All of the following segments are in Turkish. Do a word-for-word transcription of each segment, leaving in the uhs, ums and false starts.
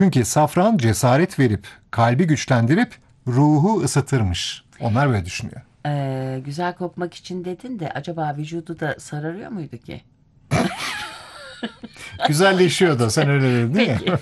Çünkü safran cesaret verip, kalbi güçlendirip, ruhu ısıtırmış. Onlar böyle düşünüyor. Ee, güzel kokmak için dedin de acaba vücudu da sararıyor muydu ki? Güzelleşiyor da sen öyle dedin ya. Peki.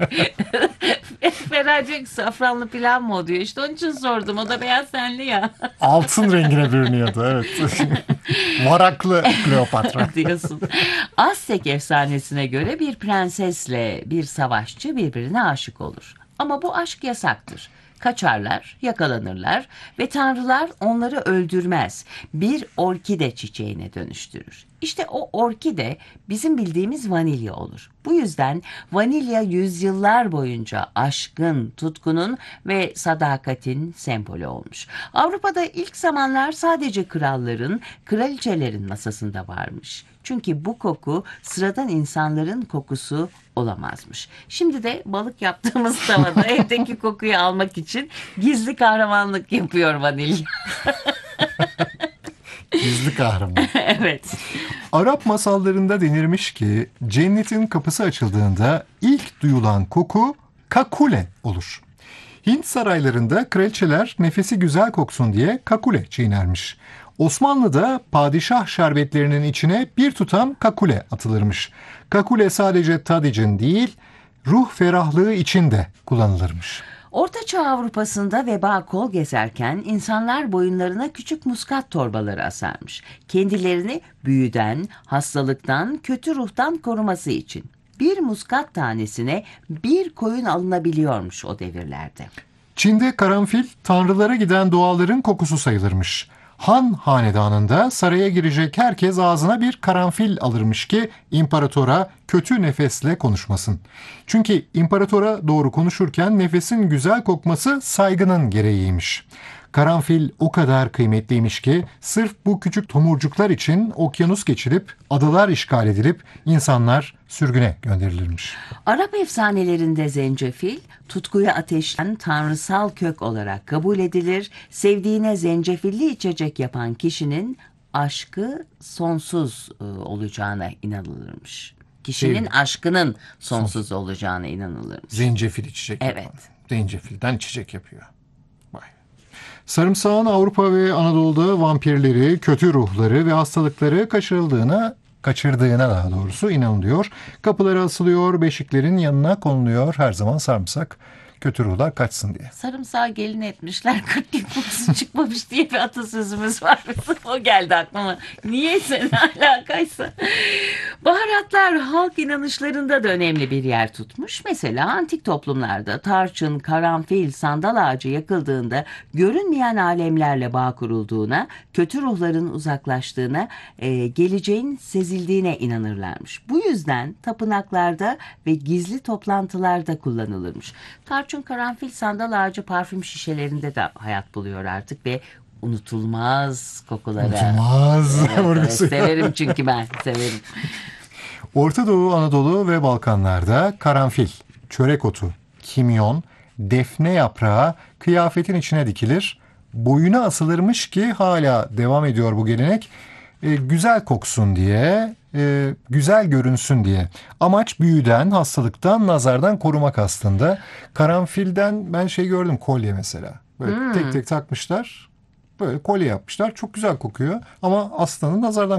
Ferace safranlı pilav mı o diyor. İşte onun için sordum. O da beyaz tenli ya. Altın rengine bürünüyordu, evet. Varaklı Kleopatra. diyorsun. Aztek efsanesine göre bir prensesle bir savaşçı birbirine aşık olur. Ama bu aşk yasaktır. Kaçarlar, yakalanırlar ve tanrılar onları öldürmez. Bir orkide çiçeğine dönüştürür. İşte o orkide bizim bildiğimiz vanilya olur. Bu yüzden vanilya yüzyıllar boyunca aşkın, tutkunun ve sadakatin sembolü olmuş. Avrupa'da ilk zamanlar sadece kralların, kraliçelerin masasında varmış. Çünkü bu koku sıradan insanların kokusu olamazmış. Şimdi de balık yaptığımız tavada evdeki kokuyu almak için gizli kahramanlık yapıyor vanilya. Gizli kahraman. evet. Arap masallarında denirmiş ki cennetin kapısı açıldığında ilk duyulan koku kakule olur. Hint saraylarında kraliçeler nefesi güzel koksun diye kakule çiğnermiş. Osmanlı'da padişah şerbetlerinin içine bir tutam kakule atılırmış. Kakule sadece tad için değil, ruh ferahlığı için de kullanılırmış. Orta Çağ Avrupa'sında veba kol gezerken insanlar boyunlarına küçük muskat torbaları asarmış. Kendilerini büyüden, hastalıktan, kötü ruhtan koruması için. Bir muskat tanesine bir koyun alınabiliyormuş o devirlerde. Çin'de karanfil tanrılara giden duaların kokusu sayılırmış. Han hanedanında saraya girecek herkes ağzına bir karanfil alırmış ki imparatora kötü nefesle konuşmasın. Çünkü imparatora doğru konuşurken nefesin güzel kokması saygının gereğiymiş. Karanfil o kadar kıymetliymiş ki sırf bu küçük tomurcuklar için okyanus geçirip adalar işgal edilip insanlar sürgüne gönderilirmiş. Arap efsanelerinde zencefil, tutkuyu ateşleyen tanrısal kök olarak kabul edilir. Sevdiğine zencefilli içecek yapan kişinin aşkı sonsuz e, olacağına inanılırmış. Kişinin Şey, aşkının sonsuz olacağına inanılırmış. Zencefil içecek Evet. yapan. Zencefilden içecek yapıyor. Vay. Sarımsağın Avrupa ve Anadolu'da vampirleri, kötü ruhları ve hastalıkları kaçırıldığına, kaçırdığına daha doğrusu inanılıyor. Kapılara asılıyor, beşiklerin yanına konuluyor her zaman sarımsak. Kötü ruhlar kaçsın diye. Sarımsağı gelin etmişler, kırk gün kokusu çıkmamış diye bir atasözümüz var. O geldi aklıma. Niyeyse, ne alakaysa. Baharatlar halk inanışlarında da önemli bir yer tutmuş. Mesela antik toplumlarda tarçın, karanfil, sandal ağacı yakıldığında görünmeyen alemlerle bağ kurulduğuna, kötü ruhların uzaklaştığına, e, geleceğin sezildiğine inanırlarmış. Bu yüzden tapınaklarda ve gizli toplantılarda kullanılırmış. Tarçın, karanfil, sandal ağacı parfüm şişelerinde de hayat buluyor artık ve unutulmaz kokulara. Unutulmaz. Evet, evet, Vurgusu. severim çünkü ben severim. Orta Doğu, Anadolu ve Balkanlarda karanfil, çörek otu, kimyon, defne yaprağı kıyafetin içine dikilir. Boyuna asılırmış ki hala devam ediyor bu gelenek. E, güzel koksun diye, e, güzel görünsün diye. Amaç büyüden, hastalıktan, nazardan korumak aslında. Karanfilden ben şey gördüm, kolye mesela. Böyle Hmm. tek tek takmışlar. Böyle kolye yapmışlar. Çok güzel kokuyor ama aslanın nazardan